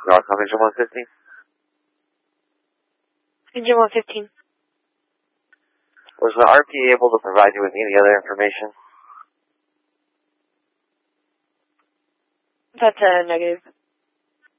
Welcome, Engine 115. Engine 115. Was the RPA able to provide you with any other information? That's a negative.